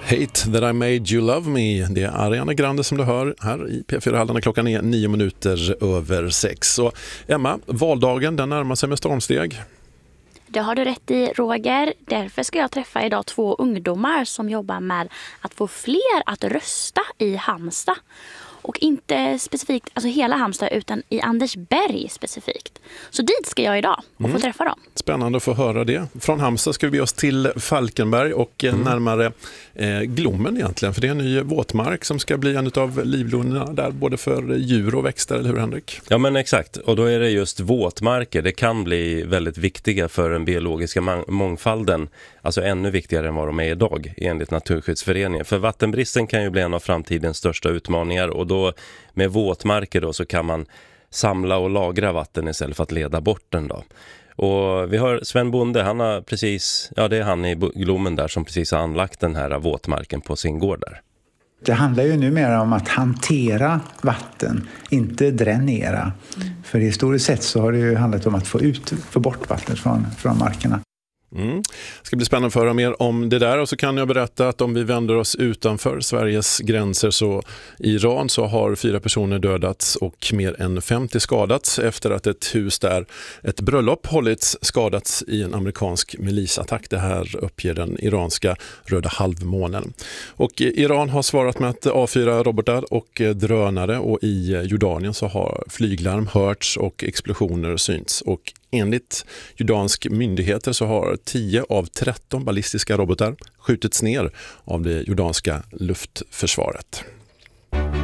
Hate that I made you love me. Det är Ariana Grande som du hör här i P4-hallarna. Klockan är 6:09. Så Emma, valdagen den närmar sig med stormsteg. Det har du rätt i, Roger. Därför ska jag träffa idag 2 ungdomar som jobbar med att få fler att rösta i Halmstad. Och inte specifikt, alltså hela Halmstad, utan i Andersberg specifikt. Så dit ska jag idag och få träffa dem. Spännande att få höra det. Från Halmstad ska vi be oss till Falkenberg och närmare Glommen egentligen. För det är en ny våtmark som ska bli en av livlunorna där både för djur och växter, eller hur Henrik? Ja men exakt, och då är det just våtmarker. Det kan bli väldigt viktiga för den biologiska mångfalden. Alltså ännu viktigare än vad de är idag enligt Naturskyddsföreningen. För vattenbristen kan ju bli en av framtidens största utmaningar, och då med våtmarker då så kan man samla och lagra vatten istället för att leda bort den då. Och vi har Sven Bonde, han har precis, ja det är han i Glommen där som precis har anlagt den här våtmarken på sin gård där. Det handlar ju numera om att hantera vatten, inte dränera. För historiskt sett så har det ju handlat om att få bort vattnet från markerna. Det ska bli spännande att höra mer om det där, och så kan jag berätta att om vi vänder oss utanför Sveriges gränser så i Iran så har 4 personer dödats och mer än 50 skadats efter att ett hus där ett bröllop hållits skadats i en amerikansk milisattack. Det här uppger den iranska Röda halvmånen. Och Iran har svarat med att avfyra robotar och drönare, och i Jordanien så har flyglarm hörts och explosioner synts, och enligt jordansk myndigheter så har 10 av 13 ballistiska robotar skjutits ner av det jordanska luftförsvaret.